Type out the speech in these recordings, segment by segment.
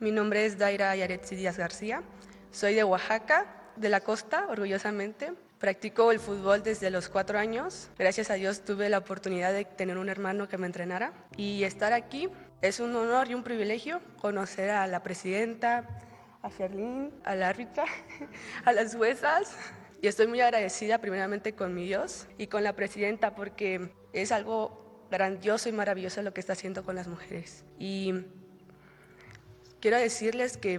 Mi nombre es Daira Yaretsi Díaz García. Soy de Oaxaca, de la costa, orgullosamente. Practico el fútbol desde los 4 años. Gracias a Dios tuve la oportunidad de tener un hermano que me entrenara. Y estar aquí es un honor y un privilegio conocer a la presidenta, a Sherlyn, a la árbitra, a las juezas. Y estoy muy agradecida primeramente con mi Dios y con la presidenta porque es algo grandioso y maravilloso lo que está haciendo con las mujeres. Y quiero decirles que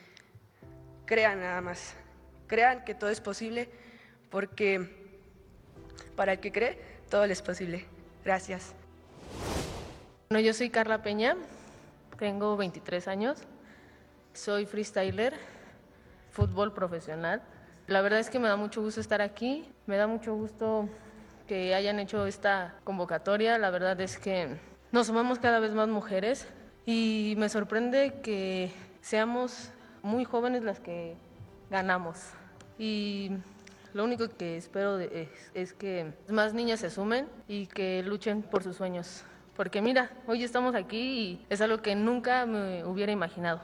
crean nada más, crean que todo es posible porque para el que cree, todo le es posible. Gracias. Bueno, yo soy Carla Peña, tengo 23 años, soy freestyler, fútbol profesional. La verdad es que me da mucho gusto estar aquí, me da mucho gusto que hayan hecho esta convocatoria. La verdad es que nos sumamos cada vez más mujeres y me sorprende que seamos muy jóvenes las que ganamos. Y lo único que espero es que más niñas se sumen y que luchen por sus sueños. Porque mira, hoy estamos aquí y es algo que nunca me hubiera imaginado.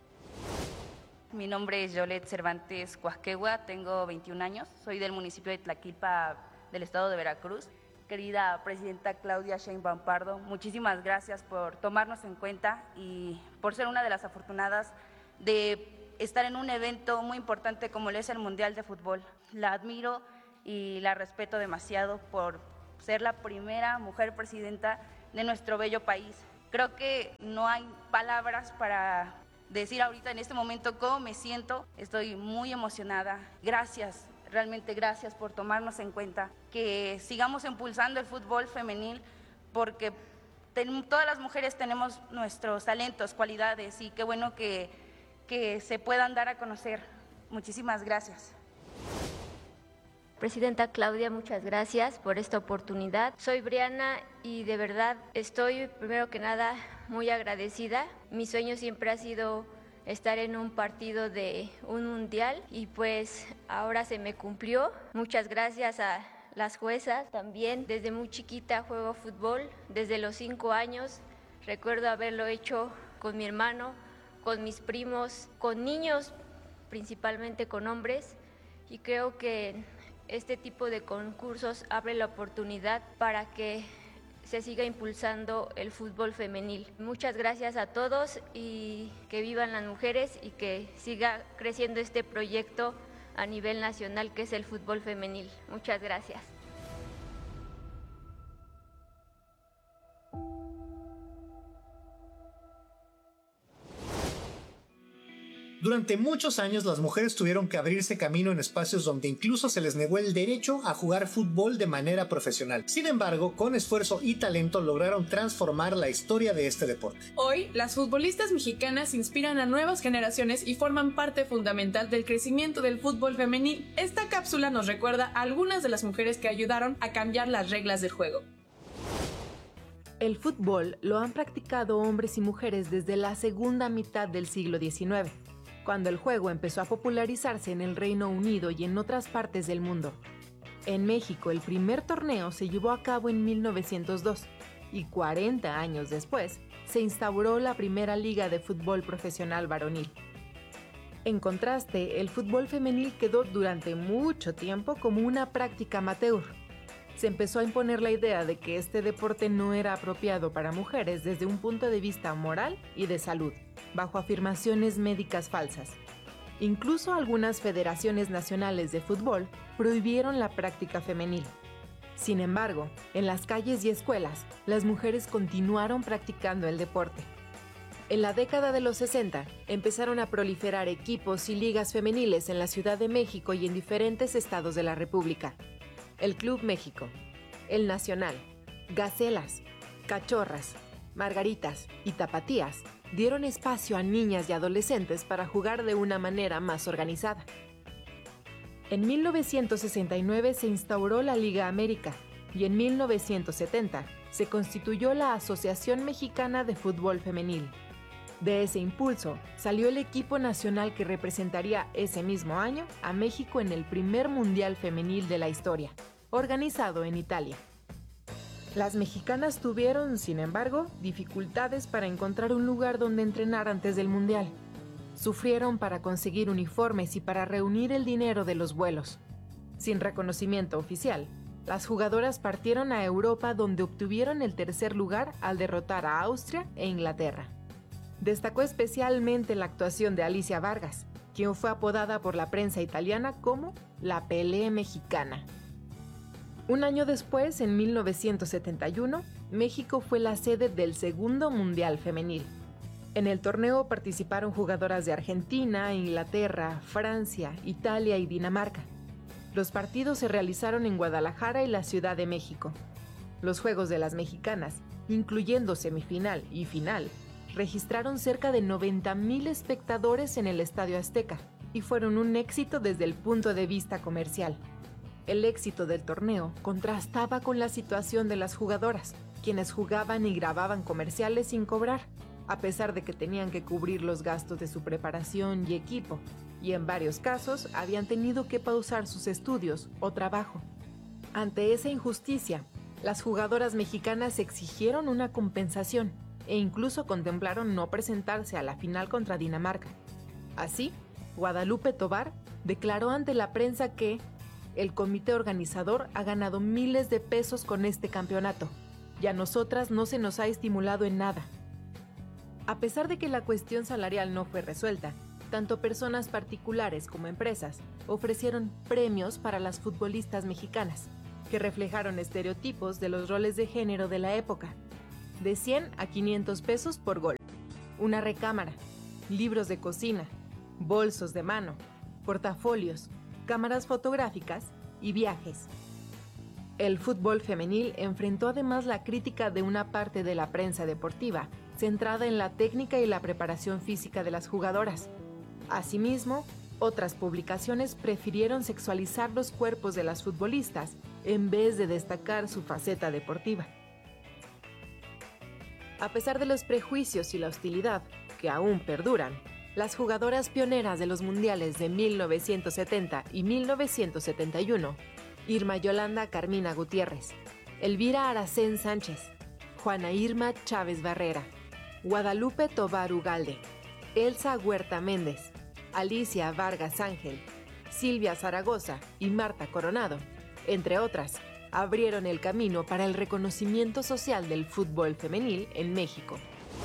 Mi nombre es Yolet Cervantes Cuasquegua, tengo 21 años, soy del municipio de Tlaquilpa, del estado de Veracruz. Querida presidenta Claudia Sheinbaum Pardo, muchísimas gracias por tomarnos en cuenta y por ser una de las afortunadas de estar en un evento muy importante como lo es el Mundial de Fútbol. La admiro y la respeto demasiado por ser la primera mujer presidenta de nuestro bello país. Creo que no hay palabras para decir ahorita en este momento cómo me siento. Estoy muy emocionada. Gracias, realmente gracias por tomarnos en cuenta. Que sigamos impulsando el fútbol femenil porque todas las mujeres tenemos nuestros talentos, cualidades y qué bueno que se puedan dar a conocer. Muchísimas gracias. Presidenta Claudia, muchas gracias por esta oportunidad. Soy Briana y de verdad estoy, primero que nada, muy agradecida. Mi sueño siempre ha sido estar en un partido de un mundial y pues ahora se me cumplió. Muchas gracias a las juezas también. Desde muy chiquita juego fútbol, desde los 5 años. Recuerdo haberlo hecho con mi hermano, con mis primos, con niños, principalmente con hombres, y creo que este tipo de concursos abre la oportunidad para que se siga impulsando el fútbol femenil. Muchas gracias a todos y que vivan las mujeres y que siga creciendo este proyecto a nivel nacional que es el fútbol femenil. Muchas gracias. Durante muchos años las mujeres tuvieron que abrirse camino en espacios donde incluso se les negó el derecho a jugar fútbol de manera profesional. Sin embargo, con esfuerzo y talento lograron transformar la historia de este deporte. Hoy, las futbolistas mexicanas inspiran a nuevas generaciones y forman parte fundamental del crecimiento del fútbol femenil. Esta cápsula nos recuerda a algunas de las mujeres que ayudaron a cambiar las reglas del juego. El fútbol lo han practicado hombres y mujeres desde la segunda mitad del siglo XIX. Cuando el juego empezó a popularizarse en el Reino Unido y en otras partes del mundo. En México, el primer torneo se llevó a cabo en 1902 y 40 años después se instauró la primera liga de fútbol profesional varonil. En contraste, el fútbol femenil quedó durante mucho tiempo como una práctica amateur. Se empezó a imponer la idea de que este deporte no era apropiado para mujeres desde un punto de vista moral y de salud, bajo afirmaciones médicas falsas. Incluso algunas federaciones nacionales de fútbol prohibieron la práctica femenil. Sin embargo, en las calles y escuelas, las mujeres continuaron practicando el deporte. En la década de los 60, empezaron a proliferar equipos y ligas femeniles en la Ciudad de México y en diferentes estados de la República. El Club México, el Nacional, Gacelas, Cachorras, Margaritas y Tapatías dieron espacio a niñas y adolescentes para jugar de una manera más organizada. En 1969 se instauró la Liga América y en 1970 se constituyó la Asociación Mexicana de Fútbol Femenil. De ese impulso salió el equipo nacional que representaría ese mismo año a México en el primer Mundial Femenil de la historia, organizado en Italia. Las mexicanas tuvieron, sin embargo, dificultades para encontrar un lugar donde entrenar antes del Mundial. Sufrieron para conseguir uniformes y para reunir el dinero de los vuelos. Sin reconocimiento oficial, las jugadoras partieron a Europa, donde obtuvieron el tercer lugar al derrotar a Austria e Inglaterra. Destacó especialmente la actuación de Alicia Vargas, quien fue apodada por la prensa italiana como la Pelé mexicana. Un año después, en 1971, México fue la sede del segundo Mundial Femenil. En el torneo participaron jugadoras de Argentina, Inglaterra, Francia, Italia y Dinamarca. Los partidos se realizaron en Guadalajara y la Ciudad de México. Los Juegos de las Mexicanas, incluyendo semifinal y final, registraron cerca de 90,000 espectadores en el Estadio Azteca y fueron un éxito desde el punto de vista comercial. El éxito del torneo contrastaba con la situación de las jugadoras, quienes jugaban y grababan comerciales sin cobrar, a pesar de que tenían que cubrir los gastos de su preparación y equipo, y en varios casos habían tenido que pausar sus estudios o trabajo. Ante esa injusticia, las jugadoras mexicanas exigieron una compensación e incluso contemplaron no presentarse a la final contra Dinamarca. Así, Guadalupe Tovar declaró ante la prensa que el comité organizador ha ganado miles de pesos con este campeonato y a nosotras no se nos ha estimulado en nada. A pesar de que la cuestión salarial no fue resuelta, tanto personas particulares como empresas ofrecieron premios para las futbolistas mexicanas, que reflejaron estereotipos de los roles de género de la época, de 100 a 500 pesos por gol, una recámara, libros de cocina, bolsos de mano, portafolios, cámaras fotográficas y viajes. El fútbol femenil enfrentó además la crítica de una parte de la prensa deportiva, centrada en la técnica y la preparación física de las jugadoras. Asimismo, otras publicaciones prefirieron sexualizar los cuerpos de las futbolistas en vez de destacar su faceta deportiva. A pesar de los prejuicios y la hostilidad, que aún perduran, las jugadoras pioneras de los mundiales de 1970 y 1971, Irma Yolanda Carmina Gutiérrez, Elvira Aracén Sánchez, Juana Irma Chávez Barrera, Guadalupe Tovar Ugalde, Elsa Huerta Méndez, Alicia Vargas Ángel, Silvia Zaragoza y Marta Coronado, entre otras, abrieron el camino para el reconocimiento social del fútbol femenil en México.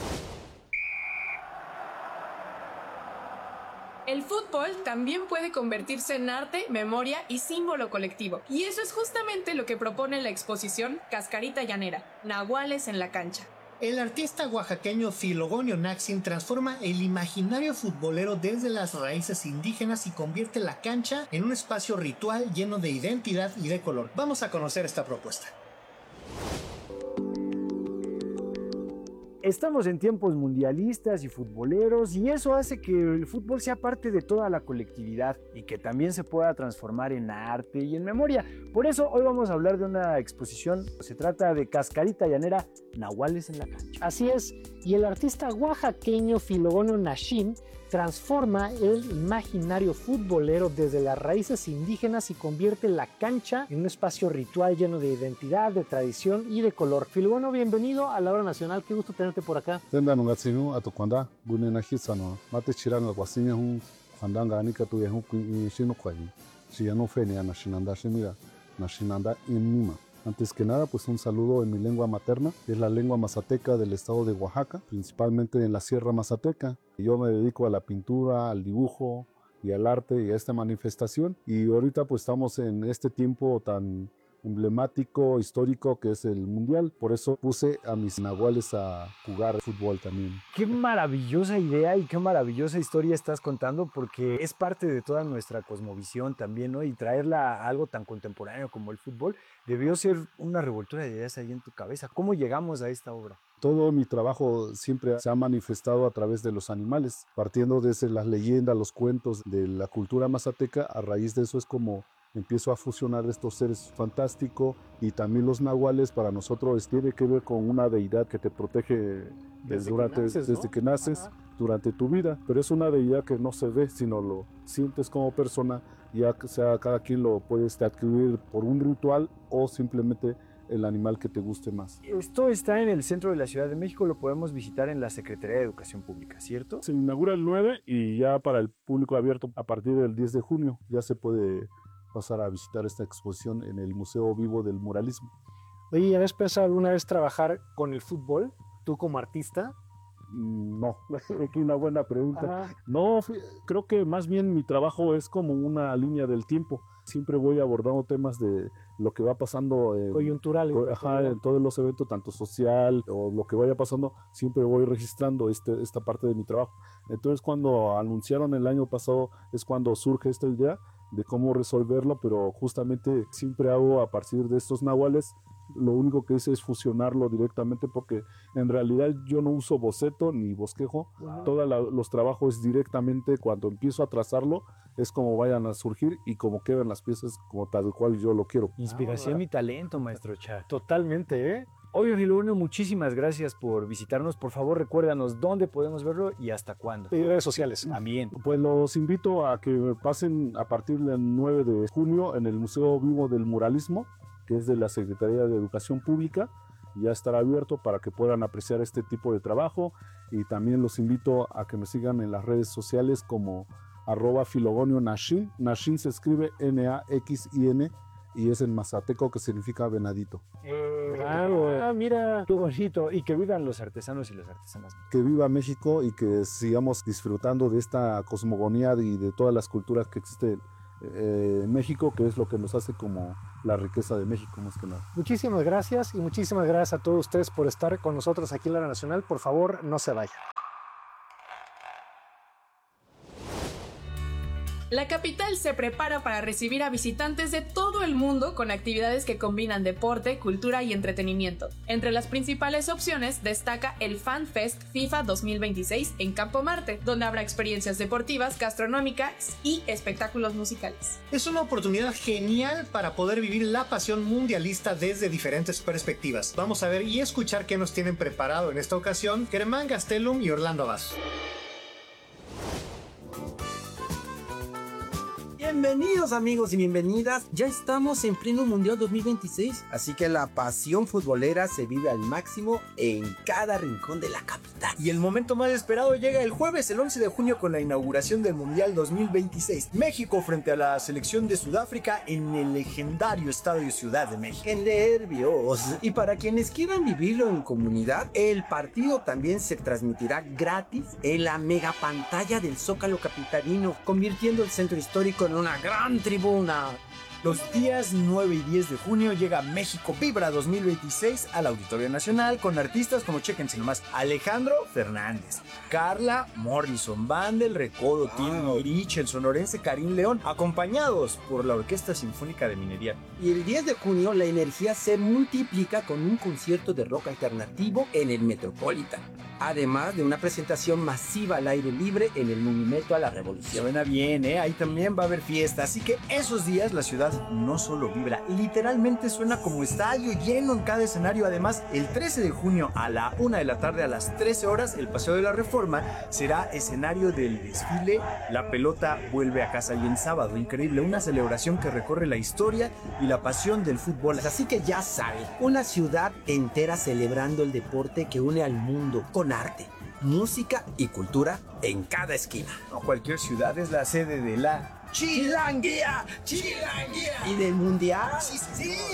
El fútbol también puede convertirse en arte, memoria y símbolo colectivo. Y eso es justamente lo que propone la exposición Cascarita Llanera, Nahuales en la cancha. El artista oaxaqueño Filogonio Naxin transforma el imaginario futbolero desde las raíces indígenas y convierte la cancha en un espacio ritual lleno de identidad y de color. Vamos a conocer esta propuesta. Estamos en tiempos mundialistas y futboleros y eso hace que el fútbol sea parte de toda la colectividad y que también se pueda transformar en arte y en memoria. Por eso hoy vamos a hablar de una exposición. Se trata de Cascarita Llanera, Nahuales en la cancha. Así es, y el artista oaxaqueño Filogonio Naxin transforma el imaginario futbolero desde las raíces indígenas y convierte la cancha en un espacio ritual lleno de identidad, de tradición y de color. Filogonio, bienvenido a la Hora Nacional, qué gusto tenerte por acá. Antes que nada, pues un saludo en mi lengua materna, que es la lengua mazateca del estado de Oaxaca, principalmente en la Sierra Mazateca. Yo me dedico a la pintura, al dibujo y al arte y a esta manifestación. Y ahorita pues estamos en este tiempo tan emblemático, histórico que es el Mundial. Por eso puse a mis nahuales a jugar fútbol también. Qué maravillosa idea y qué maravillosa historia estás contando, porque es parte de toda nuestra cosmovisión también, ¿no? Y traerla a algo tan contemporáneo como el fútbol debió ser una revoltura de ideas ahí en tu cabeza. ¿Cómo llegamos a esta obra? Todo mi trabajo siempre se ha manifestado a través de los animales, partiendo desde las leyendas, los cuentos de la cultura mazateca. A raíz de eso es como empiezo a fusionar estos seres fantásticos, y también los nahuales para nosotros tiene que ver con una deidad que te protege desde que naces, durante tu vida, pero es una deidad que no se ve, sino lo sientes como persona, ya sea cada quien lo puede adquirir por un ritual o simplemente el animal que te guste más. Esto está en el centro de la Ciudad de México, lo podemos visitar en la Secretaría de Educación Pública, ¿cierto? Se inaugura el 9 y ya para el público abierto a partir del 10 de junio ya se puede pasar a visitar esta exposición en el Museo Vivo del Muralismo. Oye, ¿habías pensado alguna vez trabajar con el fútbol, tú como artista? No, aquí una buena pregunta. Ajá. No, creo que más bien mi trabajo es como una línea del tiempo. Siempre voy abordando temas de lo que va pasando Coyuntural. en todos los eventos, tanto social o lo que vaya pasando, siempre voy registrando esta parte de mi trabajo. Entonces, cuando anunciaron el año pasado es cuando surge esta idea de cómo resolverlo, pero justamente siempre hago a partir de estos nahuales. Lo único que hice es fusionarlo directamente porque en realidad yo no uso boceto ni bosquejo. Wow. Todos los trabajos es directamente cuando empiezo a trazarlo, es como vayan a surgir y como quedan las piezas como tal cual yo lo quiero. Inspiración y talento, maestro Cha. Totalmente, ¿eh? Oye, Filogonio, muchísimas gracias por visitarnos. Por favor, recuérdanos dónde podemos verlo y hasta cuándo. Y redes sociales. También. Pues los invito a que pasen a partir del 9 de junio en el Museo Vivo del Muralismo, que es de la Secretaría de Educación Pública. Ya estará abierto para que puedan apreciar este tipo de trabajo, y también los invito a que me sigan en las redes sociales como @filogonionashin. Nashin se escribe Naxin y es en mazateco, que significa venadito. Claro. Mira, Qué bonito. Y que vivan los artesanos y las artesanas. Que viva México y que sigamos disfrutando de esta cosmogonía y de todas las culturas que existen en México, que es lo que nos hace como la riqueza de México más que nada. muchísimas gracias y muchísimas gracias a todos ustedes por estar con nosotros aquí en la Hora Nacional. Por favor, no se vayan. La capital se prepara para recibir a visitantes de todo el mundo con actividades que combinan deporte, cultura y entretenimiento. Entre las principales opciones destaca el Fan Fest FIFA 2026 en Campo Marte, donde habrá experiencias deportivas, gastronómicas y espectáculos musicales. Es una oportunidad genial para poder vivir la pasión mundialista desde diferentes perspectivas. Vamos a ver y escuchar qué nos tienen preparado en esta ocasión Germán Gastelum y Orlando Abas. Bienvenidos amigos y bienvenidas, ya estamos en pleno Mundial 2026, así que la pasión futbolera se vive al máximo en cada rincón de la capital. Y el momento más esperado llega el jueves, el 11 de junio, con la inauguración del Mundial 2026. México frente a la selección de Sudáfrica en el legendario Estadio Ciudad de México. ¡Qué nervios! Y para quienes quieran vivirlo en comunidad, el partido también se transmitirá gratis en la mega pantalla del Zócalo capitalino, convirtiendo el centro histórico en una gran tribuna. Los días 9 y 10 de junio llega México Vibra 2026 al Auditorio Nacional con artistas como, chéquense nomás, Alejandro Fernández, Carla Morrison, Banda El Recodo, Tim Mirich, el sonorense Karim León, acompañados por la Orquesta Sinfónica de Minería. Y el 10 de junio la energía se multiplica con un concierto de rock alternativo en el Metropolitan, además de una presentación masiva al aire libre en el Monumento a la Revolución. Suena bien, ahí también va a haber fiesta, así que esos días la ciudad no solo vibra, literalmente suena como estadio lleno en cada escenario. Además, el 13 de junio a la 1 de la tarde, a las 13 horas, el Paseo de la Reforma será escenario del desfile La Pelota Vuelve a Casa. Y en sábado, increíble, una celebración que recorre la historia y la pasión del fútbol. Así que ya saben, una ciudad entera celebrando el deporte que une al mundo con arte, música y cultura en cada esquina. No cualquier ciudad es la sede de la Chilanguía, Chilanguía. ¿Y del Mundial? ¡Sí, sí, sí!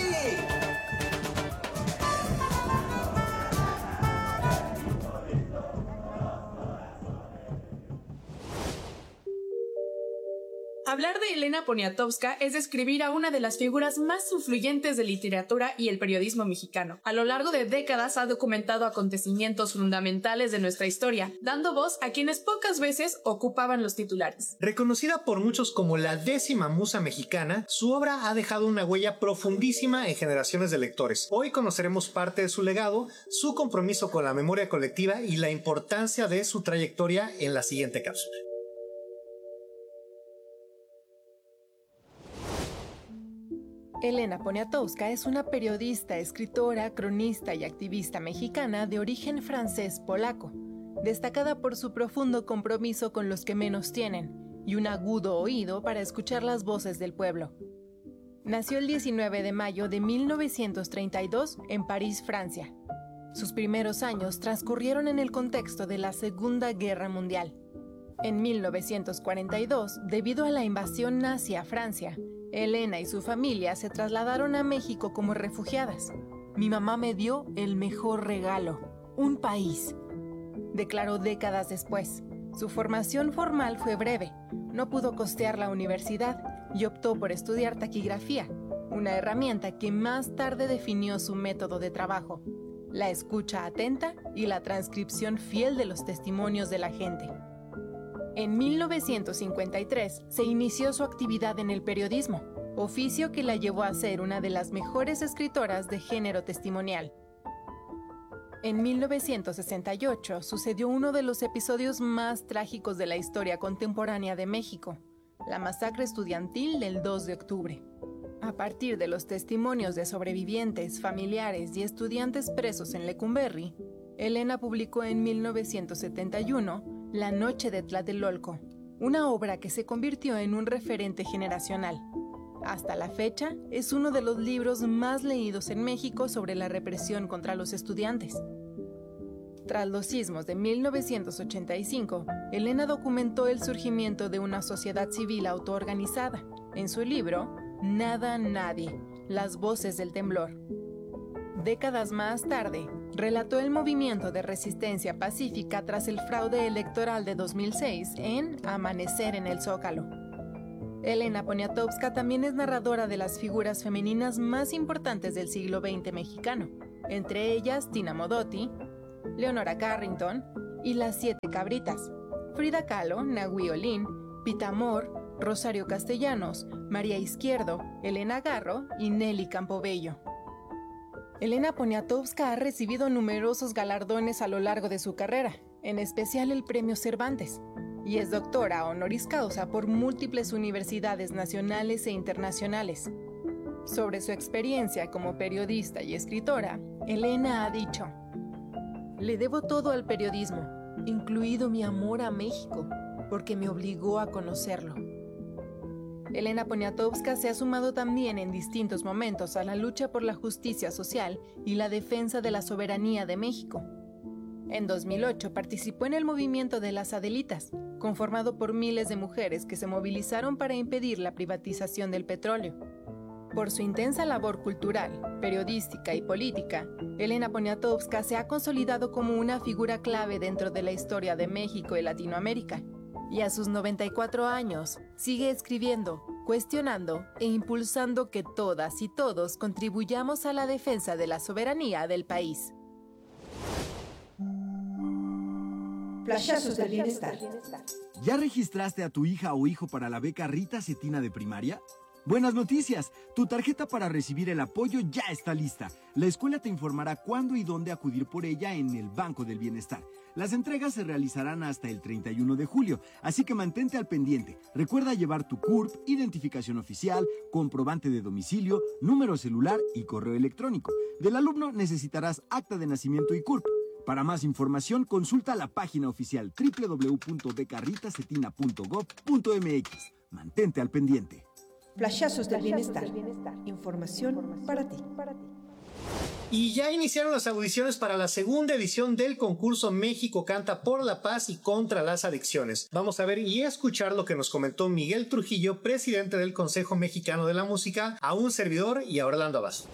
Hablar de Elena Poniatowska es describir a una de las figuras más influyentes de literatura y el periodismo mexicano. A lo largo de décadas ha documentado acontecimientos fundamentales de nuestra historia, dando voz a quienes pocas veces ocupaban los titulares. Reconocida por muchos como la 10ª musa mexicana, su obra ha dejado una huella profundísima en generaciones de lectores. Hoy conoceremos parte de su legado, su compromiso con la memoria colectiva y la importancia de su trayectoria en la siguiente cápsula. Elena Poniatowska es una periodista, escritora, cronista y activista mexicana de origen francés-polaco, destacada por su profundo compromiso con los que menos tienen y un agudo oído para escuchar las voces del pueblo. Nació el 19 de mayo de 1932 en París, Francia. Sus primeros años transcurrieron en el contexto de la Segunda Guerra Mundial. En 1942, debido a la invasión nazi a Francia, Elena y su familia se trasladaron a México como refugiadas. Mi mamá me dio el mejor regalo, un país, declaró décadas después. Su formación formal fue breve, no pudo costear la universidad y optó por estudiar taquigrafía, una herramienta que más tarde definió su método de trabajo, la escucha atenta y la transcripción fiel de los testimonios de la gente. En 1953 se inició su actividad en el periodismo, oficio que la llevó a ser una de las mejores escritoras de género testimonial. En 1968 sucedió uno de los episodios más trágicos de la historia contemporánea de México, la masacre estudiantil del 2 de octubre. A partir de los testimonios de sobrevivientes, familiares y estudiantes presos en Lecumberri, Elena publicó en 1971 La Noche de Tlatelolco, una obra que se convirtió en un referente generacional. Hasta la fecha, es uno de los libros más leídos en México sobre la represión contra los estudiantes. Tras los sismos de 1985, Elena documentó el surgimiento de una sociedad civil autoorganizada en su libro Nada, Nadie, las voces del temblor. Décadas más tarde, relató el movimiento de resistencia pacífica tras el fraude electoral de 2006 en Amanecer en el Zócalo. Elena Poniatowska también es narradora de las figuras femeninas más importantes del siglo XX mexicano, entre ellas Tina Modotti, Leonora Carrington y las 7 Cabritas, Frida Kahlo, Nahui Olin, Pita Amor, Rosario Castellanos, María Izquierdo, Elena Garro y Nelly Campobello. Elena Poniatowska ha recibido numerosos galardones a lo largo de su carrera, en especial el Premio Cervantes, y es doctora honoris causa por múltiples universidades nacionales e internacionales. Sobre su experiencia como periodista y escritora, Elena ha dicho: "Le debo todo al periodismo, incluido mi amor a México, porque me obligó a conocerlo". Elena Poniatowska se ha sumado también en distintos momentos a la lucha por la justicia social y la defensa de la soberanía de México. En 2008 participó en el movimiento de las Adelitas, conformado por miles de mujeres que se movilizaron para impedir la privatización del petróleo. Por su intensa labor cultural, periodística y política, Elena Poniatowska se ha consolidado como una figura clave dentro de la historia de México y Latinoamérica. Y a sus 94 años, sigue escribiendo, cuestionando e impulsando que todas y todos contribuyamos a la defensa de la soberanía del país. Flashazos del bienestar. ¿Ya registraste a tu hija o hijo para la beca Rita Cetina de primaria? Buenas noticias, tu tarjeta para recibir el apoyo ya está lista. La escuela te informará cuándo y dónde acudir por ella en el Banco del Bienestar. Las entregas se realizarán hasta el 31 de julio, así que mantente al pendiente. Recuerda llevar tu CURP, identificación oficial, comprobante de domicilio, número celular y correo electrónico. Del alumno necesitarás acta de nacimiento y CURP. Para más información, consulta la página oficial www.becarritacetina.gov.mx. Mantente al pendiente. Flashazos del bienestar. Información para ti. Y ya iniciaron las audiciones para la segunda edición del concurso México Canta por la Paz y contra las Adicciones. Vamos a ver y escuchar lo que nos comentó Miguel Trujillo, presidente del Consejo Mexicano de la Música, a un servidor y a Orlando Abazo.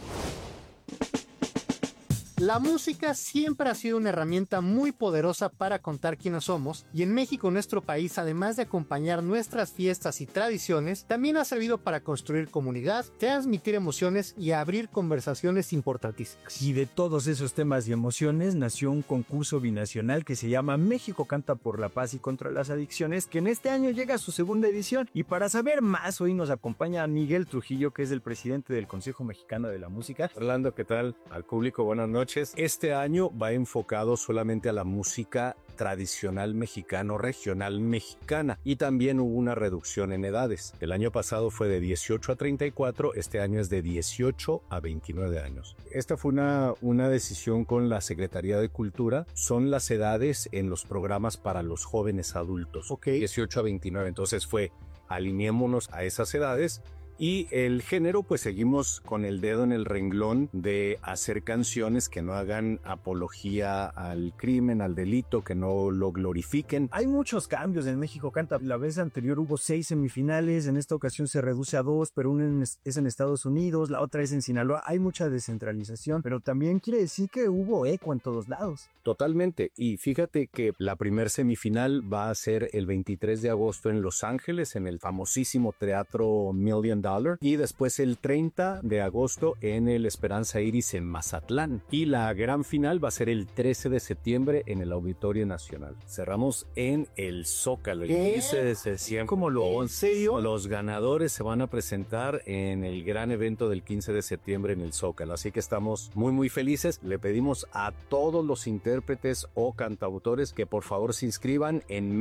La música siempre ha sido una herramienta muy poderosa para contar quiénes somos, y en México, nuestro país, además de acompañar nuestras fiestas y tradiciones, también ha servido para construir comunidad, transmitir emociones y abrir conversaciones importantísimas. Y de todos esos temas y emociones nació un concurso binacional que se llama México Canta por la Paz y contra las Adicciones, que en este año llega a su segunda edición. Y para saber más, hoy nos acompaña Miguel Trujillo, que es el presidente del Consejo Mexicano de la Música. Orlando, ¿qué tal? Al público, buenas noches. Este año va enfocado solamente a la música tradicional mexicano, regional mexicana, y también hubo una reducción en edades. El año pasado fue de 18 a 34, este año es de 18 a 29 años. Esta fue una decisión con la Secretaría de Cultura, son las edades en los programas para los jóvenes adultos, 18 a 29, entonces fue alineémonos a esas edades Y el género, pues seguimos con el dedo en el renglón de hacer canciones que no hagan apología al crimen, al delito, que no lo glorifiquen. Hay muchos cambios en México Canta. La vez anterior hubo 6 semifinales, en esta ocasión se reduce a 2, pero una es en Estados Unidos, la otra es en Sinaloa. Hay mucha descentralización, pero también quiere decir que hubo eco en todos lados. Totalmente. Y fíjate que la primer semifinal va a ser el 23 de agosto en Los Ángeles, en el famosísimo Teatro Million Dollar, y después el 30 de agosto en el Esperanza Iris en Mazatlán. Y la gran final va a ser el 13 de septiembre en el Auditorio Nacional. Cerramos en el Zócalo el 15 de septiembre. ¿Cómo lo? ¿En serio? Los ganadores se van a presentar en el gran evento del 15 de septiembre en el Zócalo. Así que estamos muy felices. Le pedimos a todos los intérpretes o cantautores que por favor se inscriban en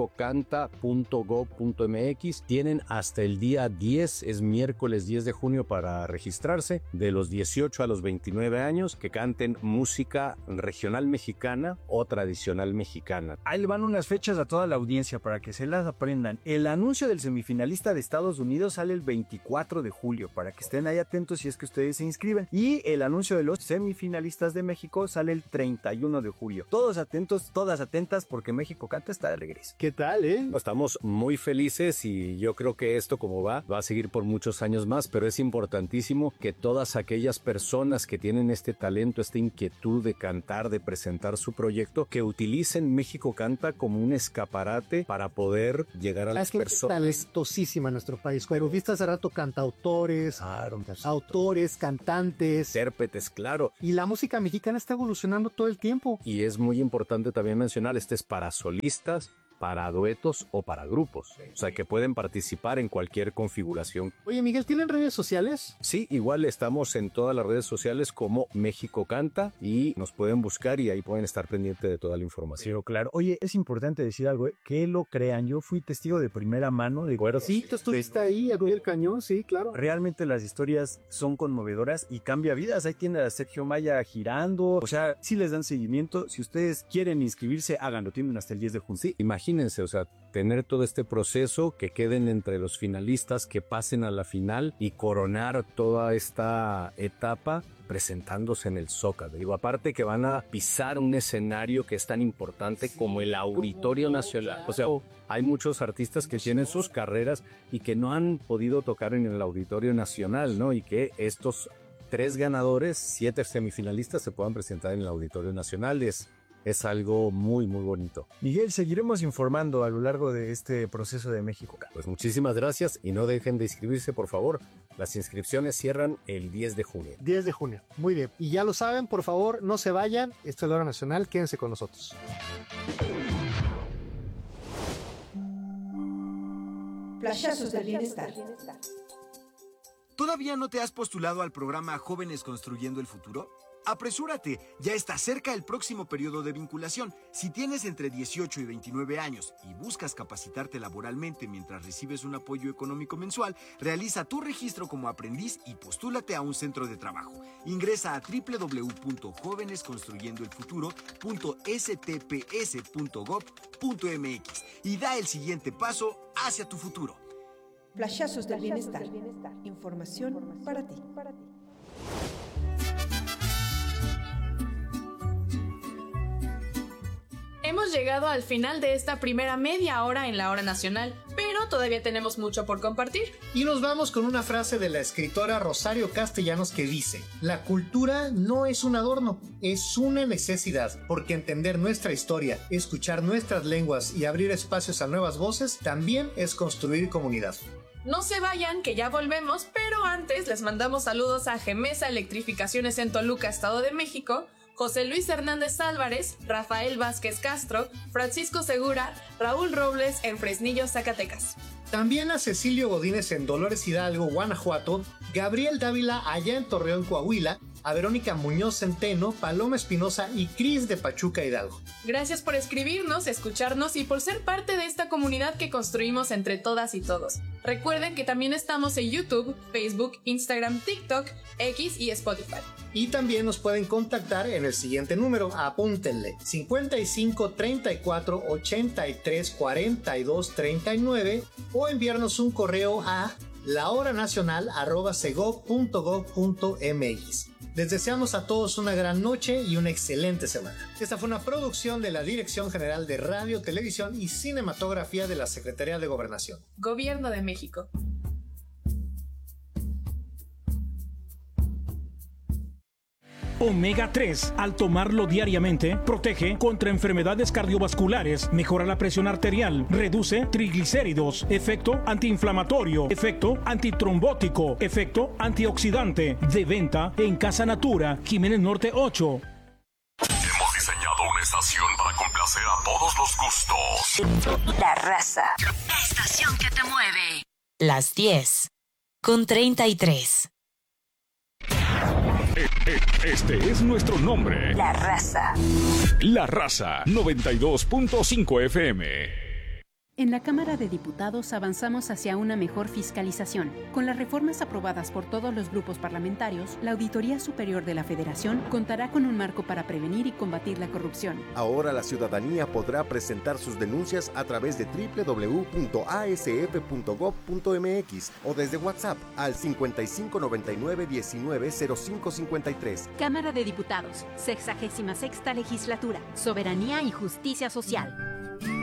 mexicocanta.gov.mx. Tienen hasta el día 10, es miércoles 10 de junio para registrarse, de los 18 a los 29 años, que canten música regional mexicana o tradicional mexicana. Ahí le van unas fechas a toda la audiencia para que se las aprendan. El anuncio del semifinalista de Estados Unidos sale el 24 de julio, para que estén ahí atentos si es que ustedes se inscriben. Y el anuncio de los semifinalistas de México sale el 31 de julio. Todos atentos, todas atentas, porque México Canta está de regreso. ¿Qué tal, Estamos muy felices y yo creo que esto como va a seguir por muchos años más, pero es importantísimo que todas aquellas personas que tienen este talento, esta inquietud de cantar, de presentar su proyecto, que utilicen México Canta como un escaparate para poder llegar a las personas. Es talentosísima en nuestro país, pero viste hace rato cantautores, autores, cantantes, intérpretes, claro. Y la música mexicana está evolucionando todo el tiempo. Y es muy importante también mencionar, este es para solistas, para duetos o para grupos. O sea, que pueden participar en cualquier configuración. Oye, Miguel, ¿tienen redes sociales? Sí, igual estamos en todas las redes sociales como México Canta y nos pueden buscar y ahí pueden estar pendientes de toda la información. Pero claro, oye, es importante decir algo, que lo crean, yo fui testigo de primera mano de acuerdo. Sí, tú estuviste ahí, al del cañón, sí, claro. Realmente las historias son conmovedoras y cambia vidas. Ahí tiene a Sergio Maya girando, o sea, sí les dan seguimiento. Si ustedes quieren inscribirse, háganlo, tienen hasta el 10 de junio. Sí, imagínense, o sea, tener todo este proceso, que queden entre los finalistas, que pasen a la final y coronar toda esta etapa presentándose en el Zócalo. Digo, aparte que van a pisar un escenario que es tan importante como el Auditorio Nacional. O sea, hay muchos artistas que tienen sus carreras y que no han podido tocar en el Auditorio Nacional, ¿no? Y que estos 3 ganadores, 7 semifinalistas se puedan presentar en el Auditorio Nacional. Es algo muy bonito. Miguel, seguiremos informando a lo largo de este proceso de México. Pues muchísimas gracias y no dejen de inscribirse, por favor. Las inscripciones cierran el 10 de junio. 10 de junio, muy bien. Y ya lo saben, por favor, no se vayan. Esto es la Hora Nacional, quédense con nosotros. Flashazos del bienestar. ¿Todavía no te has postulado al programa Jóvenes Construyendo el Futuro? Apresúrate, ya está cerca el próximo periodo de vinculación. Si tienes entre 18 y 29 años y buscas capacitarte laboralmente mientras recibes un apoyo económico mensual, realiza tu registro como aprendiz y postúlate a un centro de trabajo. Ingresa a www.jovenesconstruyendoelfuturo.stps.gov.mx y da el siguiente paso hacia tu futuro. Flashazos del bienestar. Información para ti. Hemos llegado al final de esta primera media hora en la Hora Nacional, pero todavía tenemos mucho por compartir. Y nos vamos con una frase de la escritora Rosario Castellanos que dice: la cultura no es un adorno, es una necesidad, porque entender nuestra historia, escuchar nuestras lenguas y abrir espacios a nuevas voces también es construir comunidad. No se vayan, que ya volvemos, pero antes les mandamos saludos a Gemesa Electrificaciones en Toluca, Estado de México, José Luis Hernández Álvarez, Rafael Vázquez Castro, Francisco Segura, Raúl Robles en Fresnillo, Zacatecas. También a Cecilio Godínez en Dolores Hidalgo, Guanajuato, Gabriel Dávila allá en Torreón, Coahuila, a Verónica Muñoz Centeno, Paloma Espinosa y Cris de Pachuca, Hidalgo. Gracias por escribirnos, escucharnos y por ser parte de esta comunidad que construimos entre todas y todos. Recuerden que también estamos en YouTube, Facebook, Instagram, TikTok, X y Spotify. Y también nos pueden contactar en el siguiente número, apúntenle: 55 34 83 42 39 o enviarnos un correo a lahoranacional@segov.gov.mx. Les deseamos a todos una gran noche y una excelente semana. Esta fue una producción de la Dirección General de Radio, Televisión y Cinematografía de la Secretaría de Gobernación. Gobierno de México. Omega 3, al tomarlo diariamente, protege contra enfermedades cardiovasculares, mejora la presión arterial, reduce triglicéridos, efecto antiinflamatorio, efecto antitrombótico, efecto antioxidante. De venta en Casa Natura, Jiménez Norte 8. Hemos diseñado una estación para complacer a todos los gustos. La Raza. La estación que te mueve. Las 10:33. Este es nuestro nombre. La Raza. La Raza 92.5 FM. En la Cámara de Diputados avanzamos hacia una mejor fiscalización. Con las reformas aprobadas por todos los grupos parlamentarios, la Auditoría Superior de la Federación contará con un marco para prevenir y combatir la corrupción. Ahora la ciudadanía podrá presentar sus denuncias a través de www.asf.gov.mx o desde WhatsApp al 5599-190553. Cámara de Diputados, 66ª Legislatura, Soberanía y Justicia Social.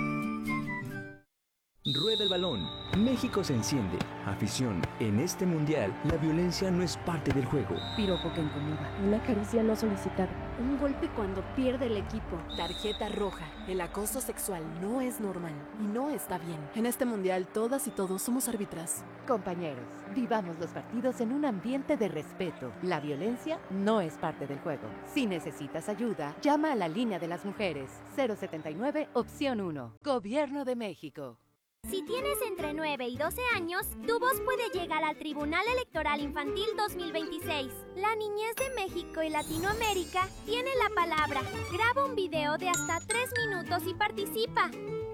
Rueda el balón. México se enciende. Afición. En este mundial, la violencia no es parte del juego. Piropo que incomoda. Una caricia no solicitada. Un golpe cuando pierde el equipo. Tarjeta roja. El acoso sexual no es normal y no está bien. En este mundial, todas y todos somos árbitras. Compañeros, vivamos los partidos en un ambiente de respeto. La violencia no es parte del juego. Si necesitas ayuda, llama a la línea de las mujeres. 079, opción 1. Gobierno de México. Si tienes entre 9 y 12 años, tu voz puede llegar al Tribunal Electoral Infantil 2026. La niñez de México y Latinoamérica tiene la palabra. Graba un video de hasta 3 minutos y participa.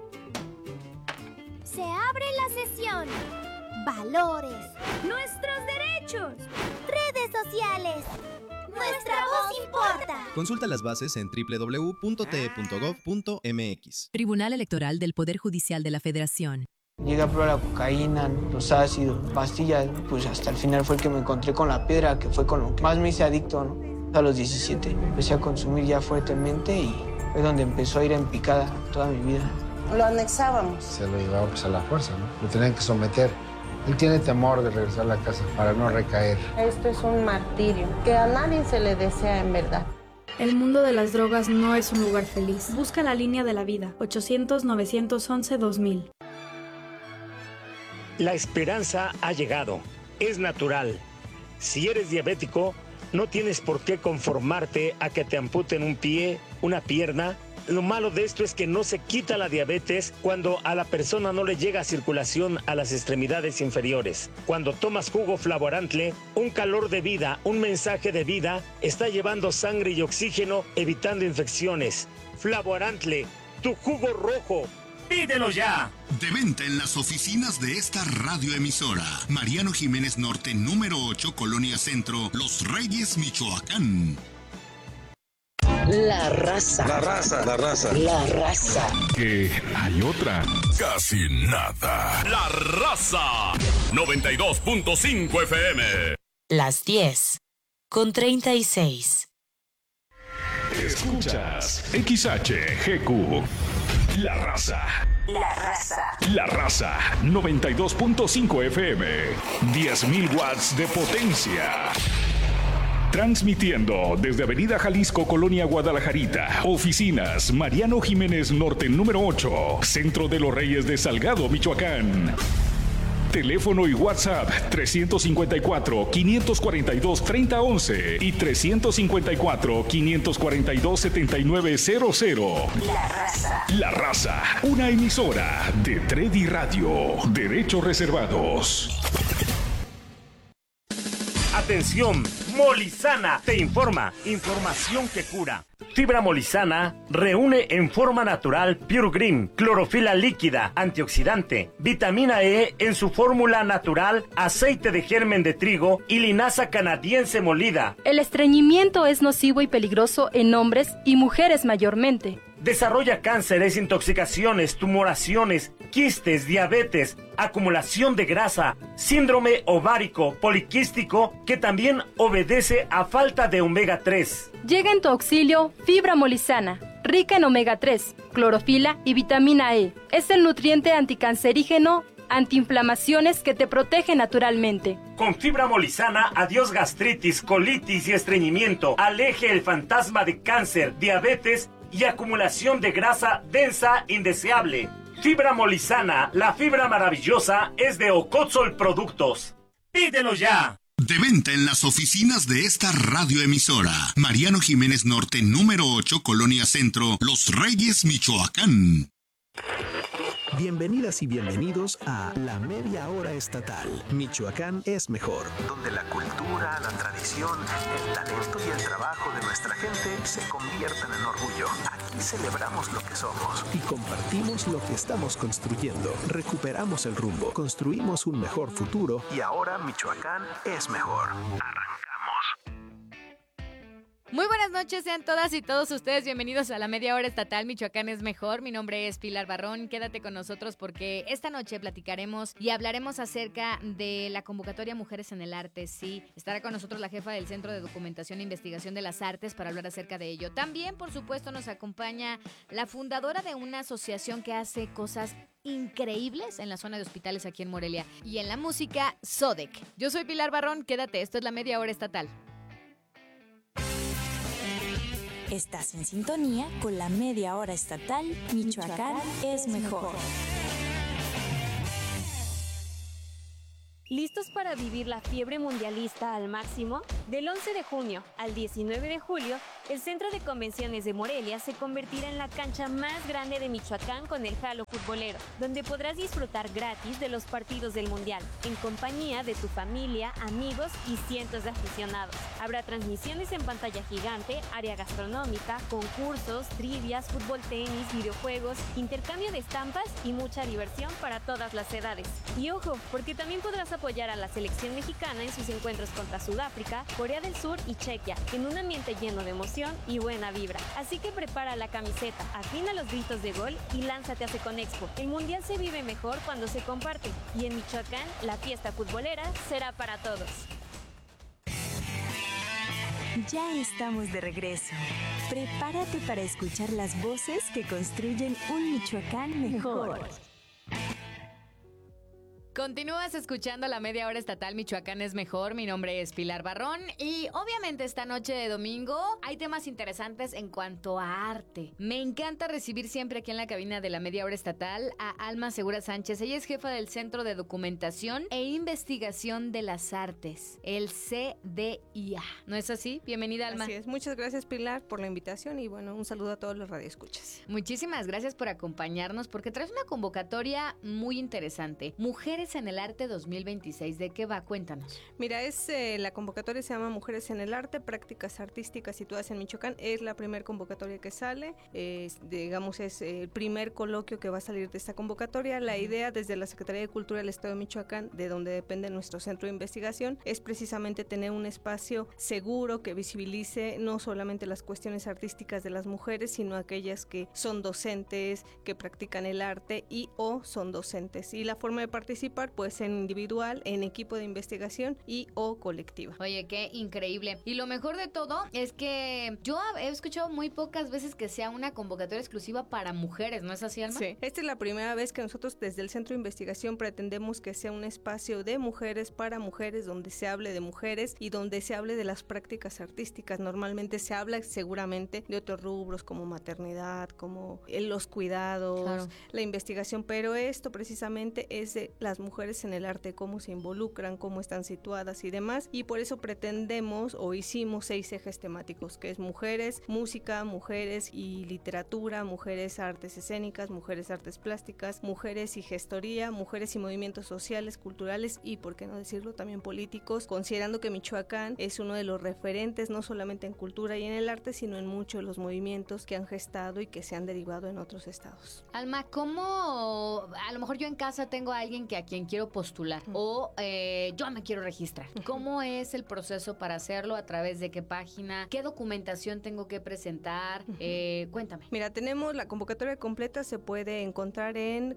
Se abre la sesión. Valores. Nuestros derechos. Redes sociales. Nuestra voz importa. Consulta las bases en www.te.gov.mx. Tribunal Electoral del Poder Judicial de la Federación. Llegué a probar la cocaína, los ácidos, pastillas, pues hasta el final fue el que me encontré con la piedra, que fue con lo que más me hice adicto, ¿no? A los 17 empecé a consumir ya fuertemente y fue donde empezó a ir en picada toda mi vida. Lo anexábamos. Se lo llevaba pues a la fuerza, ¿no? Lo tenían que someter. Él tiene temor de regresar a la casa para no recaer. Esto es un martirio que a nadie se le desea en verdad. El mundo de las drogas no es un lugar feliz. Busca la línea de la vida. 800-911-2000. La esperanza ha llegado. Es natural. Si eres diabético, no tienes por qué conformarte a que te amputen un pie, una pierna. Lo malo de esto es que no se quita la diabetes cuando a la persona no le llega circulación a las extremidades inferiores. Cuando tomas jugo Flavorantle, un calor de vida, un mensaje de vida, está llevando sangre y oxígeno, evitando infecciones. Flavorantle, tu jugo rojo. ¡Pídelo ya! De venta en las oficinas de esta radioemisora. Mariano Jiménez Norte, número 8, Colonia Centro, Los Reyes, Michoacán. La Raza. La Raza. La Raza. La Raza. Que hay otra. Casi nada. La Raza. 92.5 FM. Las 10:36. Escuchas XHGQ. La Raza. La Raza. La Raza. 92.5 FM. 10.000 watts de potencia. Transmitiendo desde Avenida Jalisco, Colonia Guadalajarita. Oficinas Mariano Jiménez Norte, número 8. Centro de los Reyes de Salgado, Michoacán. Teléfono y WhatsApp 354-542-3011 y 354-542-7900. La Raza. La Raza, una emisora de Tredi Radio. Derechos reservados. Atención, Molizana te informa. Información que cura. Fibra Molizana reúne en forma natural Pure Green, clorofila líquida, antioxidante, vitamina E en su fórmula natural, aceite de germen de trigo y linaza canadiense molida. El estreñimiento es nocivo y peligroso en hombres y mujeres mayormente. desarrolla cánceres, intoxicaciones, tumoraciones, quistes, diabetes, acumulación de grasa, síndrome ovárico poliquístico, que también obedece a falta de omega 3. Llega en tu auxilio Fibra Molisana, rica en omega 3, clorofila y vitamina E. Es el nutriente anticancerígeno, antiinflamaciones que te protege naturalmente. Con Fibra Molisana, adiós gastritis, colitis y estreñimiento. Aleje el fantasma de cáncer, diabetes y acumulación de grasa densa indeseable. Fibra Molisana, la fibra maravillosa, es de Ocotzol Productos. ¡Pídelo ya! De venta en las oficinas de esta radioemisora. Mariano Jiménez Norte, número 8, Colonia Centro, Los Reyes, Michoacán. Bienvenidas y bienvenidos a La Media Hora Estatal. Michoacán es mejor. Donde la cultura, la tradición, el talento y el trabajo de nuestra gente se convierten en orgullo. Aquí celebramos lo que somos. Y compartimos lo que estamos construyendo. Recuperamos el rumbo, construimos un mejor futuro. Y ahora Michoacán es mejor. Arrancamos. Muy buenas noches, sean todas y todos ustedes bienvenidos a La Media Hora Estatal. Michoacán es mejor. Mi nombre es Pilar Barrón. Quédate con nosotros porque esta noche platicaremos y hablaremos acerca de la convocatoria Mujeres en el Arte. Sí, estará con nosotros la jefa del Centro de Documentación e Investigación de las Artes para hablar acerca de ello. También, por supuesto, nos acompaña la fundadora de una asociación que hace cosas increíbles en la zona de hospitales aquí en Morelia. Y en la música, Sodec. Yo soy Pilar Barrón. Quédate, esto es La Media Hora Estatal. Estás en sintonía con La Media Hora Estatal. Michoacán es mejor. ¿Listos para vivir la fiebre mundialista al máximo? Del 11 de junio al 19 de julio, el Centro de Convenciones de Morelia se convertirá en la cancha más grande de Michoacán con el Jalo Futbolero, donde podrás disfrutar gratis de los partidos del Mundial, en compañía de tu familia, amigos y cientos de aficionados. Habrá transmisiones en pantalla gigante, área gastronómica, concursos, trivias, fútbol, tenis, videojuegos, intercambio de estampas y mucha diversión para todas las edades. Y ojo, porque también podrás apoyar a la selección mexicana en sus encuentros contra Sudáfrica, Corea del Sur y Chequia, en un ambiente lleno de emoción y buena vibra. Así que prepara la camiseta, afina los gritos de gol y lánzate a Seconexpo. El Mundial se vive mejor cuando se comparte, y en Michoacán la fiesta futbolera será para todos. Ya estamos de regreso. Prepárate para escuchar las voces que construyen un Michoacán mejor. Continúas escuchando La Media Hora Estatal. Michoacán es mejor. Mi nombre es Pilar Barrón y obviamente esta noche de domingo hay temas interesantes en cuanto a arte. Me encanta recibir siempre aquí en la cabina de La Media Hora Estatal a Alma Segura Sánchez. Ella es jefa del Centro de Documentación e Investigación de las Artes, el CDIA. ¿No es así? Bienvenida, Alma. Así es. Muchas gracias, Pilar, por la invitación y bueno, un saludo a todos los radioescuchas. Muchísimas gracias por acompañarnos porque traes una convocatoria muy interesante. Mujeres en el Arte 2026, ¿de qué va? Cuéntanos. Mira, la convocatoria se llama Mujeres en el Arte, prácticas artísticas situadas en Michoacán. Es la primera convocatoria que sale, es el primer coloquio que va a salir de esta convocatoria. La idea desde la Secretaría de Cultura del Estado de Michoacán, de donde depende nuestro centro de investigación, es precisamente tener un espacio seguro que visibilice no solamente las cuestiones artísticas de las mujeres, sino aquellas que son docentes, que practican el arte y o son docentes. Y la forma de participar puede ser individual, en equipo de investigación y o colectiva. Oye, qué increíble. Y lo mejor de todo es que yo he escuchado muy pocas veces que sea una convocatoria exclusiva para mujeres, ¿no es así, Alma? Sí, esta es la primera vez que nosotros desde el Centro de Investigación pretendemos que sea un espacio de mujeres para mujeres, donde se hable de mujeres y donde se hable de las prácticas artísticas. Normalmente se habla seguramente de otros rubros como maternidad, como los cuidados, claro, la investigación, pero esto precisamente es de las mujeres en el arte, cómo se involucran, cómo están situadas y demás, y por eso pretendemos o hicimos 6 ejes temáticos, que es mujeres, música, mujeres y literatura, mujeres artes escénicas, mujeres artes plásticas, mujeres y gestoría, mujeres y movimientos sociales, culturales y, por qué no decirlo, también políticos, considerando que Michoacán es uno de los referentes no solamente en cultura y en el arte, sino en muchos de los movimientos que han gestado y que se han derivado en otros estados. Alma, ¿cómo? A lo mejor yo en casa tengo a alguien que a quien quien quiero postular o yo me quiero registrar. ¿Cómo es el proceso para hacerlo? ¿A través de qué página? ¿Qué documentación tengo que presentar? Cuéntame. Mira, tenemos la convocatoria completa, se puede encontrar en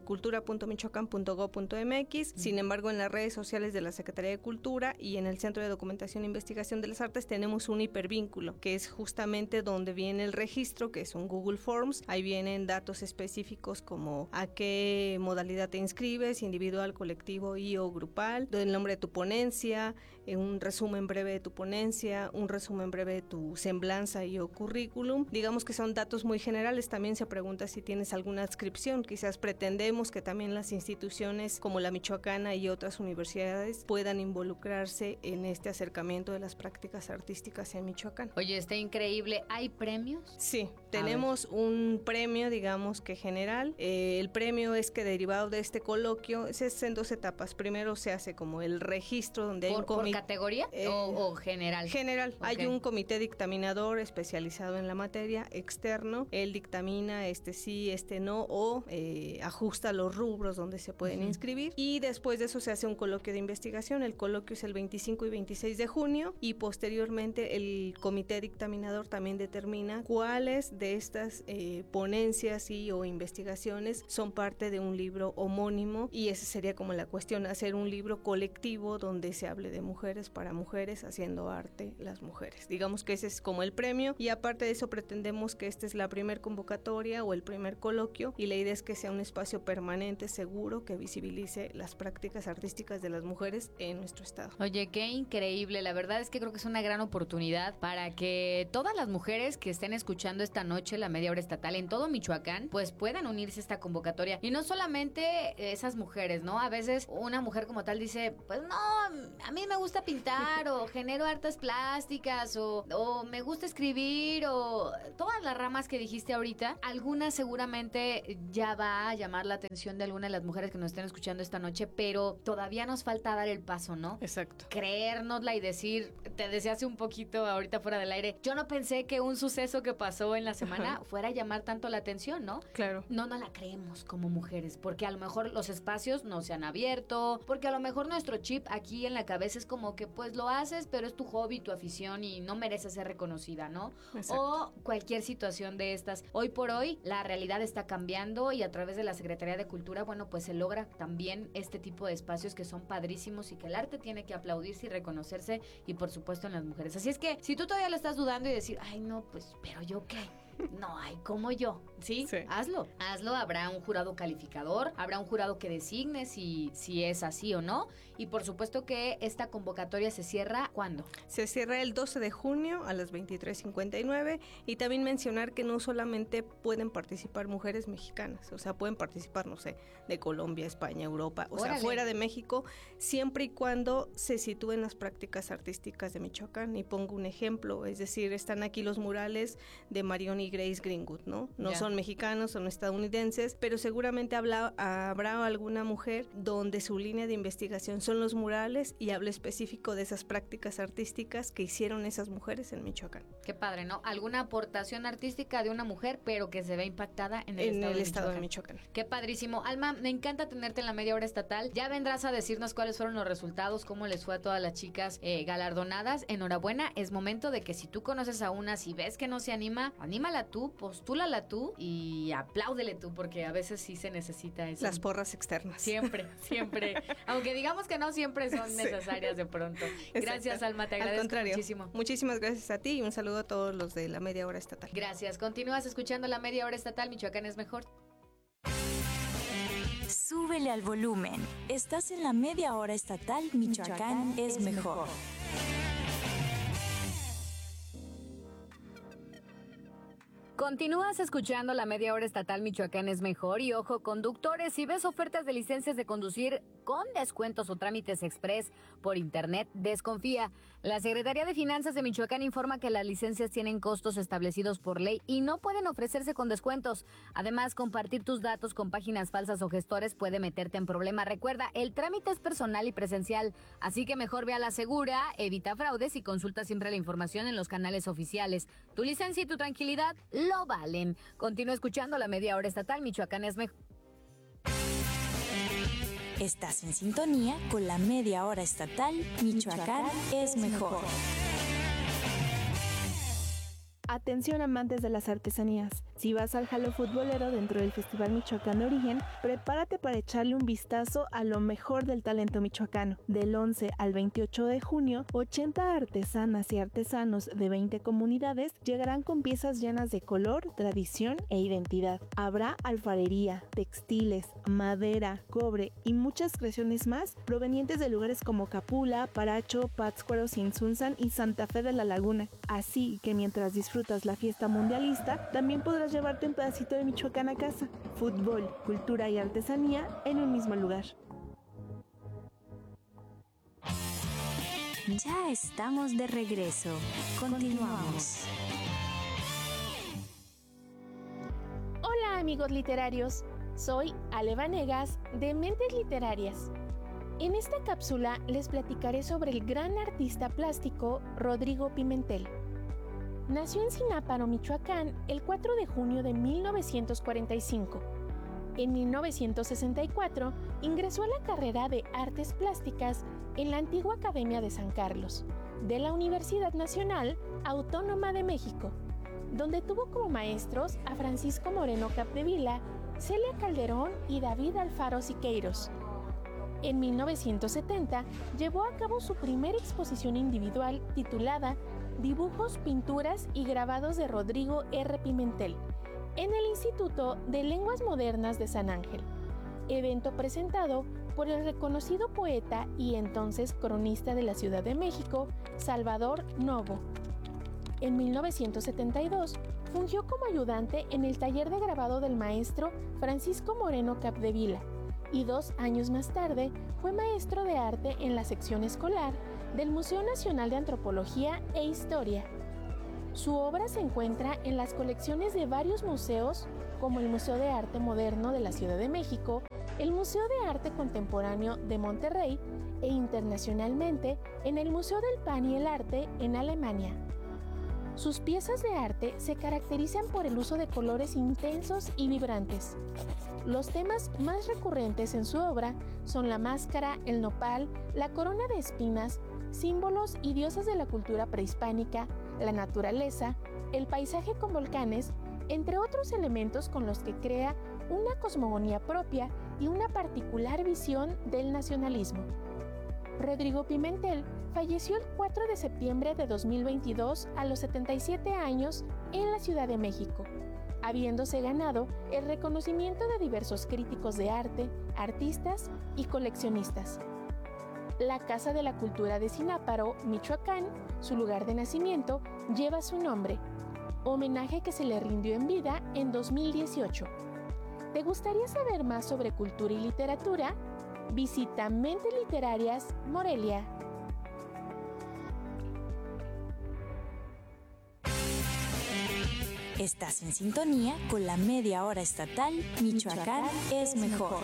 cultura.michoacán.go.mx. Sin embargo, en las redes sociales de la Secretaría de Cultura y en el Centro de Documentación e Investigación de las Artes tenemos un hipervínculo, que es justamente donde viene el registro, que es un Google Forms. Ahí vienen datos específicos como a qué modalidad te inscribes, individual, colectivo y o grupal, el nombre de tu ponencia, un resumen breve de tu ponencia, un resumen breve de tu semblanza y o currículum. Digamos que son datos muy generales. También se pregunta si tienes alguna adscripción. Quizás pretendemos que también las instituciones como la Michoacana y otras universidades puedan involucrarse en este acercamiento de las prácticas artísticas en Michoacán. Oye, está increíble. ¿Hay premios? Sí, tenemos un premio, digamos que general. El premio es que derivado de este coloquio, se hace en 2 etapas. Primero se hace como el registro donde hay un comité. ¿Por categoría o general? General. Okay. Hay un comité dictaminador especializado en la materia, externo. Él dictamina este sí, este no, o ajusta los rubros donde se pueden inscribir. Y después de eso se hace un coloquio de investigación. El coloquio es el 25 y 26 de junio y posteriormente el comité dictaminador también determina cuáles de estas ponencias y o investigaciones son parte de un libro homónimo, y esa sería como la cuestión, hacer un libro colectivo donde se hable de mujeres para mujeres, haciendo arte las mujeres. Digamos que ese es como el premio, y aparte de eso pretendemos que esta es la primer convocatoria o el primer coloquio, y la idea es que sea un espacio permanente, seguro, que visibilice las prácticas artísticas de las mujeres en nuestro estado. Oye, qué increíble. La verdad es que creo que es una gran oportunidad para que todas las mujeres que estén escuchando esta noche la media hora estatal en todo Michoacán, pues puedan unirse a esta convocatoria. Y no solamente esas mujeres, ¿no? A veces una mujer como tal dice, pues no, a mí me gusta pintar o genero artes plásticas o me gusta escribir o todas las ramas que dijiste ahorita. Algunas seguramente ya va a llamar la atención de alguna de las mujeres que nos estén escuchando esta noche, pero todavía nos falta dar el paso, ¿no? Exacto. Creérnosla y decir, te decía hace un poquito ahorita fuera del aire, yo no pensé que un suceso que pasó en la semana fuera a llamar tanto la atención, ¿no? Claro. No la creemos como mujeres, porque a lo mejor los espacios no se han abierto, porque a lo mejor nuestro chip aquí en la cabeza es como que pues lo haces, pero es tu hobby, tu afición y no mereces ser reconocida, ¿no? Exacto. O cualquier situación de estas. Hoy por hoy la realidad está cambiando y a través de la Secretaría de Cultura, bueno, pues se logra también este tipo de espacios que son padrísimos y que el arte tiene que aplaudirse y reconocerse, y por supuesto en las mujeres. Así es que si tú todavía lo estás dudando y decir, ay no, pues, pero yo qué, no hay como yo, ¿sí? Hazlo, habrá un jurado calificador, habrá un jurado que designe si es así o no, y por supuesto que esta convocatoria se cierra, ¿cuándo? Se cierra el 12 de junio a las 23:59, y también mencionar que no solamente pueden participar mujeres mexicanas, o sea, pueden participar, no sé, de Colombia, España, Europa, o sea, fuera de México, siempre y cuando se sitúen las prácticas artísticas de Michoacán. Y pongo un ejemplo, es decir, están aquí los murales de Marion y Grace Greenwood, ¿no? No son mexicanos, son estadounidenses, pero seguramente habrá alguna mujer donde su línea de investigación son los murales y habla específico de esas prácticas artísticas que hicieron esas mujeres en Michoacán. Qué padre, ¿no? Alguna aportación artística de una mujer, pero que se ve impactada en el estado de Michoacán. Qué padrísimo. Alma, me encanta tenerte en la media hora estatal. Ya vendrás a decirnos cuáles fueron los resultados, cómo les fue a todas las chicas galardonadas. Enhorabuena, es momento de que si tú conoces a una, si ves que no se anima, anímala tú, postúlala tú y apláudele tú, porque a veces sí se necesita eso. Las porras externas. Siempre. Aunque digamos que no siempre son necesarias de pronto. Gracias, Alma, te agradezco muchísimo. Muchísimas gracias a ti y un saludo a todos los de la media hora estatal. Gracias. Continúas escuchando la media hora estatal. Michoacán es mejor. Súbele al volumen. Estás en la media hora estatal. Michoacán es mejor. Continúas escuchando la media hora estatal. Michoacán es mejor. Y ojo, conductores, si ves ofertas de licencias de conducir con descuentos o trámites express por internet, desconfía. La Secretaría de Finanzas de Michoacán informa que las licencias tienen costos establecidos por ley y no pueden ofrecerse con descuentos. Además, compartir tus datos con páginas falsas o gestores puede meterte en problema. Recuerda, el trámite es personal y presencial, así que mejor ve a la segura, evita fraudes y consulta siempre la información en los canales oficiales. Tu licencia y tu tranquilidad lo valen. Continúa escuchando la media hora estatal. Michoacán es mejor. Estás en sintonía con la media hora estatal Michoacán es mejor. Atención amantes de las artesanías. Si vas al Jalo Futbolero dentro del Festival Michoacán de Origen, prepárate para echarle un vistazo a lo mejor del talento michoacano. Del 11 al 28 de junio, 80 artesanas y artesanos de 20 comunidades llegarán con piezas llenas de color, tradición e identidad. Habrá alfarería, textiles, madera, cobre y muchas creaciones más provenientes de lugares como Capula, Paracho, Pátzcuaro, Sinsunzan y Santa Fe de la Laguna. Así que mientras disfrutas la fiesta mundialista, también podrás llevarte un pedacito de Michoacán a casa. Fútbol, cultura y artesanía en un mismo lugar. Ya estamos de regreso. Continuamos. Hola amigos literarios, soy Ale Vanegas de Mentes Literarias. En esta cápsula les platicaré sobre el gran artista plástico Rodrigo Pimentel. Nació en Zináparo, Michoacán, el 4 de junio de 1945. En 1964 ingresó a la carrera de Artes Plásticas en la antigua Academia de San Carlos, de la Universidad Nacional Autónoma de México, donde tuvo como maestros a Francisco Moreno Capdevila, Celia Calderón y David Alfaro Siqueiros. En 1970 llevó a cabo su primera exposición individual titulada Dibujos, pinturas y grabados de Rodrigo R. Pimentel en el Instituto de Lenguas Modernas de San Ángel, evento presentado por el reconocido poeta y entonces cronista de la Ciudad de México, Salvador Novo. En 1972 fungió como ayudante en el taller de grabado del maestro Francisco Moreno Capdevila y 2 años más tarde fue maestro de arte en la sección escolar del Museo Nacional de Antropología e Historia. Su obra se encuentra en las colecciones de varios museos, como el Museo de Arte Moderno de la Ciudad de México, el Museo de Arte Contemporáneo de Monterrey e internacionalmente en el Museo del Pan y el Arte en Alemania. Sus piezas de arte se caracterizan por el uso de colores intensos y vibrantes. Los temas más recurrentes en su obra son la máscara, el nopal, la corona de espinas, símbolos y diosas de la cultura prehispánica, la naturaleza, el paisaje con volcanes, entre otros elementos con los que crea una cosmogonía propia y una particular visión del nacionalismo. Rodrigo Pimentel falleció el 4 de septiembre de 2022 a los 77 años en la Ciudad de México, habiéndose ganado el reconocimiento de diversos críticos de arte, artistas y coleccionistas. La Casa de la Cultura de Zináparo, Michoacán, su lugar de nacimiento, lleva su nombre, homenaje que se le rindió en vida en 2018. ¿Te gustaría saber más sobre cultura y literatura? Visita Mentes Literarias, Morelia. Estás en sintonía con la media hora estatal Michoacán es mejor.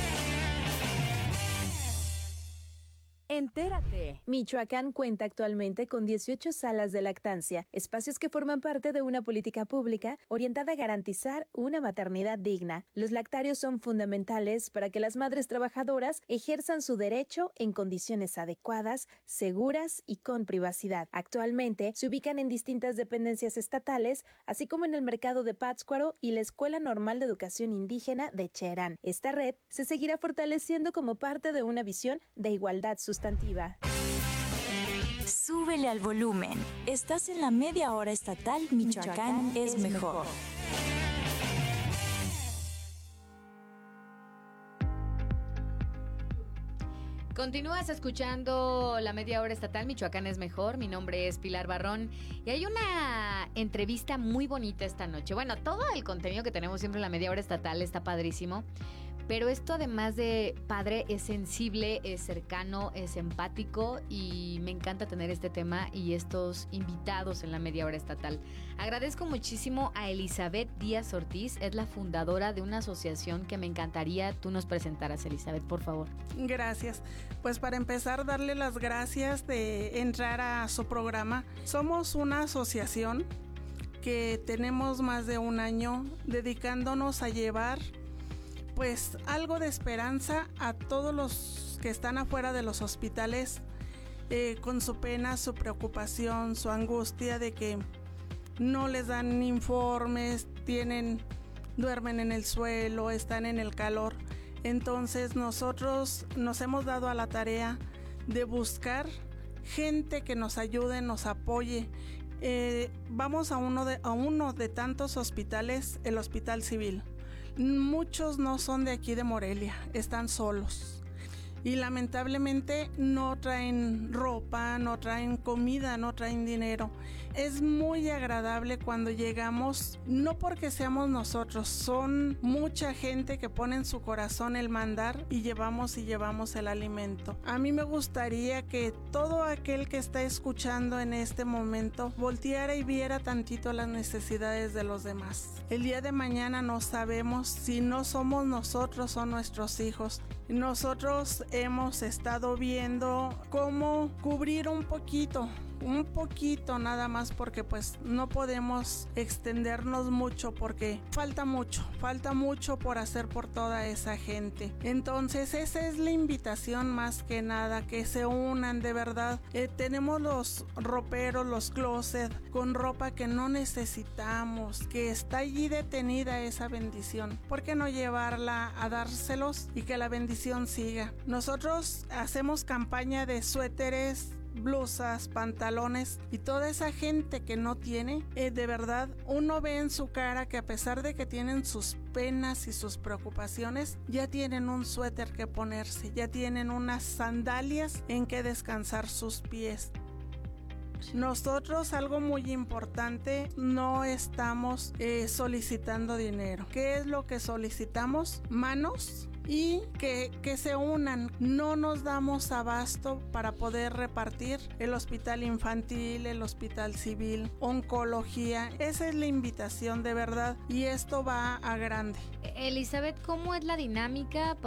Entérate. Michoacán cuenta actualmente con 18 salas de lactancia, espacios que forman parte de una política pública orientada a garantizar una maternidad digna. Los lactarios son fundamentales para que las madres trabajadoras ejerzan su derecho en condiciones adecuadas, seguras y con privacidad. Actualmente se ubican en distintas dependencias estatales, así como en el mercado de Pátzcuaro y la Escuela Normal de Educación Indígena de Cherán. Esta red se seguirá fortaleciendo como parte de una visión de igualdad sustantiva. Súbele al volumen. Estás en la media hora estatal Michoacán es mejor. Continúas escuchando la media hora estatal Michoacán es mejor. Mi nombre es Pilar Barrón y hay una entrevista muy bonita esta noche. Bueno, todo el contenido que tenemos siempre en la media hora estatal está padrísimo. Pero esto, además de padre, es sensible, es cercano, es empático y me encanta tener este tema y estos invitados en la media hora estatal. Agradezco muchísimo a Elizabeth Díaz Ortiz, es la fundadora de una asociación que me encantaría tú nos presentaras, Elizabeth, por favor. Gracias. Pues para empezar, darle las gracias de entrar a su programa. Somos una asociación que tenemos más de un año dedicándonos a llevar pues algo de esperanza a todos los que están afuera de los hospitales con su pena, su preocupación, su angustia de que no les dan informes, duermen en el suelo, están en el calor. Entonces nosotros nos hemos dado a la tarea de buscar gente que nos ayude, nos apoye. Vamos a uno de tantos hospitales, el Hospital Civil. Muchos no son de aquí de Morelia, están solos. Y lamentablemente no traen ropa, no traen comida, no traen dinero. Es muy agradable cuando llegamos, no porque seamos nosotros, son mucha gente que pone en su corazón el mandar y llevamos el alimento. A mí me gustaría que todo aquel que está escuchando en este momento volteara y viera tantito las necesidades de los demás. El día de mañana no sabemos si no somos nosotros o nuestros hijos. Nosotros hemos estado viendo cómo cubrir un poquito nada más, porque pues no podemos extendernos mucho porque falta mucho por hacer por toda esa gente. Entonces esa es la invitación más que nada, que se unan de verdad. Tenemos los roperos, los closets con ropa que no necesitamos, que está allí detenida esa bendición. ¿Por qué no llevarla a dárselos y que la bendición siga? Nosotros hacemos campaña de suéteres, blusas, pantalones, y toda esa gente que no tiene, de verdad uno ve en su cara que a pesar de que tienen sus penas y sus preocupaciones, ya tienen un suéter que ponerse, ya tienen unas sandalias en que descansar sus pies. Nosotros, algo muy importante, no estamos solicitando dinero. ¿Qué es lo que solicitamos? Manos y que se unan. No nos damos abasto para poder repartir el hospital infantil, el hospital civil, oncología. Esa es la invitación de verdad, y esto va a grande. Elizabeth, ¿cómo es la dinámica